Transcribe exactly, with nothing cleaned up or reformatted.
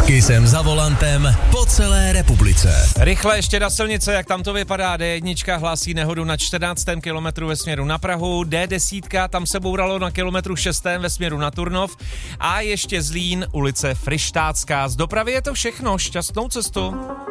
Kysem za volantem po celé republice. Rychle ještě na silnice, jak tam to vypadá. D jedna hlásí nehodu na čtrnáctém kilometru ve směru na Prahu. D deset tam se bouralo na kilometru šestém ve směru na Turnov. A ještě Zlín, ulice Fryštácká. Z dopravy je to všechno. Šťastnou cestu.